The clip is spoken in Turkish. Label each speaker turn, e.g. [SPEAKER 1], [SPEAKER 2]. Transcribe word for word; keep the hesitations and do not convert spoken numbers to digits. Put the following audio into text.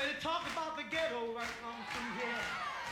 [SPEAKER 1] They talk about the ghetto right on from here.